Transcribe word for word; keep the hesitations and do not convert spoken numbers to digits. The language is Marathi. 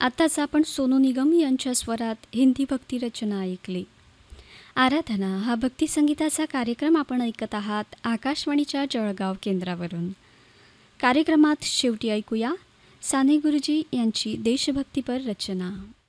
आताच आपण सोनू निगम यांच्या स्वरात हिंदी भक्ती रचना ऐकली. आराधना हा भक्तिसंगीताचा कार्यक्रम आपण ऐकत आहात आकाशवाणीच्या जळगाव केंद्रावरून. कार्यक्रमात शेवटी ऐकूया साने गुरुजी यांची देशभक्तीपर रचना.